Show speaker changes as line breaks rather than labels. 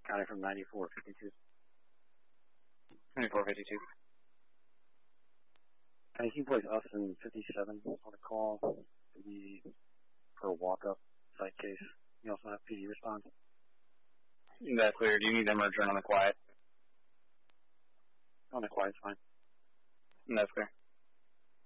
County from 9452.
9452.
And he plays us in 57 on the call for a walk-up site case. You also have PD response.
That's clear. Do you need them or turn on the quiet?
On the quiet's fine.
That's clear.